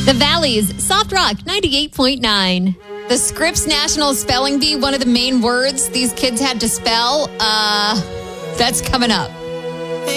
The Valley's Soft Rock 98.9. The Scripps National Spelling Bee, one of the main words these kids had to spell, that's coming up.